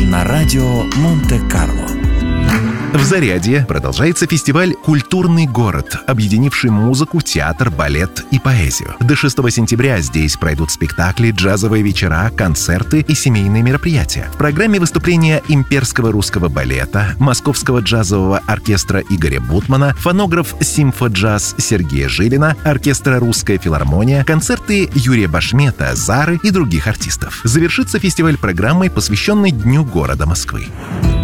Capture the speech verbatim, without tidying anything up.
на радио Монте-Карло. В Зарядье продолжается фестиваль «Культурный город», объединивший музыку, театр, балет и поэзию. До шестого сентября здесь пройдут спектакли, джазовые вечера, концерты и семейные мероприятия. В программе выступления Имперского русского балета, Московского джазового оркестра Игоря Бутмана, фонограф «Симфоджаз» Сергея Жилина, оркестра «Русская филармония», концерты Юрия Башмета, Зары и других артистов. Завершится фестиваль программой, посвященной Дню города Москвы.